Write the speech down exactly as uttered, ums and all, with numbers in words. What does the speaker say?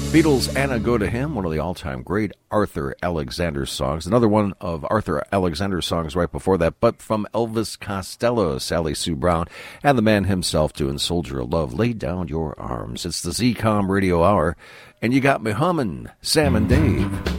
Beatles, Anna Go to Him, one of the all-time great Arthur Alexander songs. Another one of Arthur Alexander's songs right before that, but from Elvis Costello, Sally Sue Brown, and the man himself doing Soldier of Love, Lay Down Your Arms. It's the Z COM Radio Hour, and you got me humming, Sam and Dave.